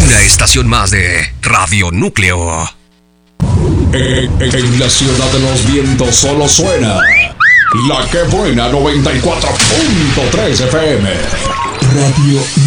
Una estación más de Radio Núcleo. En la ciudad de los vientos solo suena La Que Buena 94.3 FM. Radio